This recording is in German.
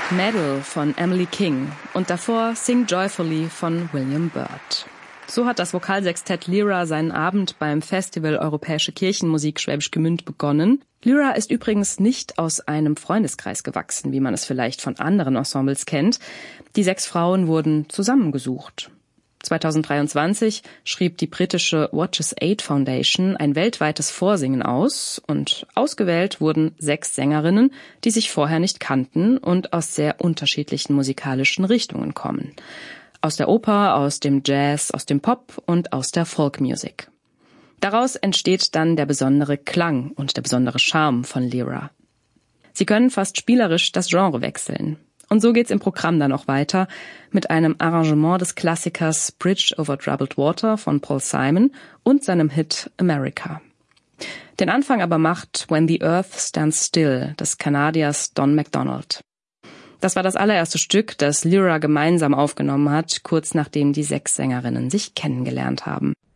Medal von Emily King und davor Sing Joyfully von William Byrd. So hat das Vokalsextett Lyra seinen Abend beim Festival Europäische Kirchenmusik Schwäbisch Gmünd begonnen. Lyra ist übrigens nicht aus einem Freundeskreis gewachsen, wie man es vielleicht von anderen Ensembles kennt. Die 6 Frauen wurden zusammengesucht. 2023 schrieb die britische Watches Aid Foundation ein weltweites Vorsingen aus und ausgewählt wurden 6 Sängerinnen, die sich vorher nicht kannten und aus sehr unterschiedlichen musikalischen Richtungen kommen. Aus der Oper, aus dem Jazz, aus dem Pop und aus der Folkmusik. Daraus entsteht dann der besondere Klang und der besondere Charme von Lyra. Sie können fast spielerisch das Genre wechseln. Und so geht's im Programm dann auch weiter mit einem Arrangement des Klassikers Bridge over Troubled Water von Paul Simon und seinem Hit America. Den Anfang aber macht When the Earth Stands Still des Kanadiers Don MacDonald. Das war das allererste Stück, das Lyra gemeinsam aufgenommen hat, kurz nachdem die 6 Sängerinnen sich kennengelernt haben.